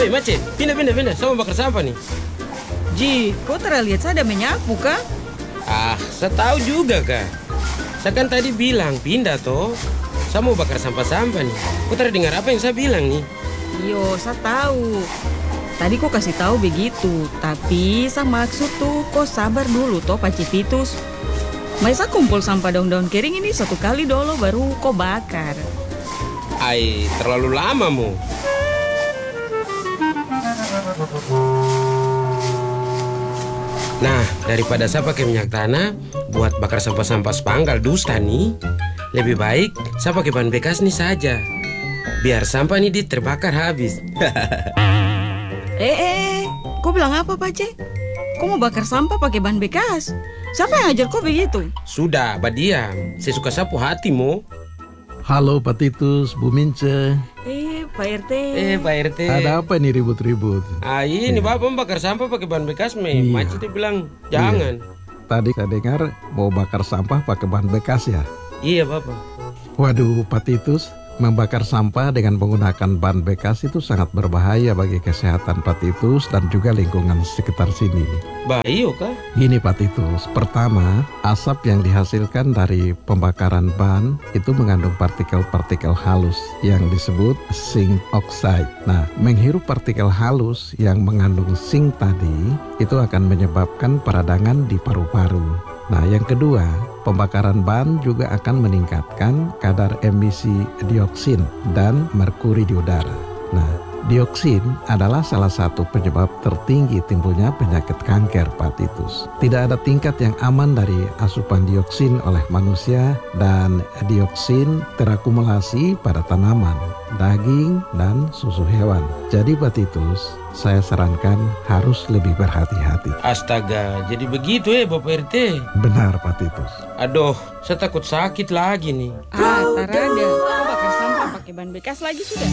Woi, Mace, pindah. Saya mau bakar sampah nih. Ji, kau lihat saya ada menyapu kah? Ah, saya tahu juga, Kak. Saya kan tadi bilang pindah toh. Saya mau bakar sampah-sampah nih. Kau dengar apa yang saya bilang nih? Yo, saya tahu. Tadi kau kasih tahu begitu, tapi saya maksud tuh kau sabar dulu toh Pak Cipitus. Masa kumpul sampah daun-daun kering ini satu kali dulu baru kau bakar. Ai, terlalu lama mu. Nah, daripada saya pakai minyak tanah buat bakar sampah-sampah sepanggal dusta nih, lebih baik saya pakai bahan bekas nih saja. Biar sampah nih terbakar habis. Kau bilang apa Pak C? Kau mau bakar sampah pakai bahan bekas? Siapa yang ajar kau begitu? Sudah, badiam. Saya suka sapu hatimu. Halo Pak Titus, Bu Mince. Pak RT. Pak RT. Ada apa nih ribut-ribut? Ini Bapak bakar sampah pakai bahan bekas, Iya. Macet dia bilang, jangan. Tadi saya dengar mau bakar sampah pakai bahan bekas ya? Iya, Bapak. Waduh Pak Titus, membakar sampah dengan menggunakan bahan bekas itu sangat berbahaya bagi kesehatan Pak Titus dan juga lingkungan sekitar sini. Bayo kah? Gini Pak Titus, pertama, asap yang dihasilkan dari pembakaran ban itu mengandung partikel-partikel halus yang disebut zinc oxide. Nah, menghirup partikel halus yang mengandung zinc tadi itu akan menyebabkan peradangan di paru-paru. Nah, yang kedua, pembakaran ban juga akan meningkatkan kadar emisi dioksin dan merkuri di udara. Nah, dioksin adalah salah satu penyebab tertinggi timbulnya penyakit kanker Pak Titus. Tidak ada tingkat yang aman dari asupan dioksin oleh manusia dan dioksin terakumulasi pada tanaman, daging, dan susu hewan. Jadi Pak Titus, saya sarankan harus lebih berhati-hati. Astaga, jadi begitu Bapak RT? Benar Pak Titus. Aduh, saya takut sakit lagi nih. Tarada, kau bakar sampah pakai bahan bekas lagi sudah.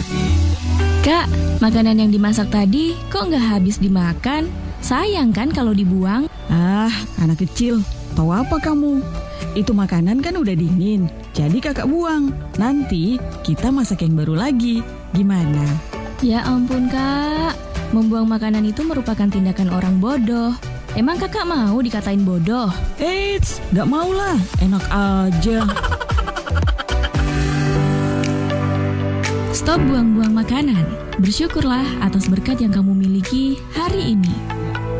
Kak, makanan yang dimasak tadi kok nggak habis dimakan? Sayang kan kalau dibuang? Anak kecil, tahu apa kamu? Itu makanan kan udah dingin, jadi kakak buang. Nanti kita masak yang baru lagi. Gimana? Ya ampun Kak, membuang makanan itu merupakan tindakan orang bodoh. Emang kakak mau dikatain bodoh? Eits, gak maulah, enak aja. Stop buang-buang makanan. Bersyukurlah atas berkat yang kamu miliki hari ini.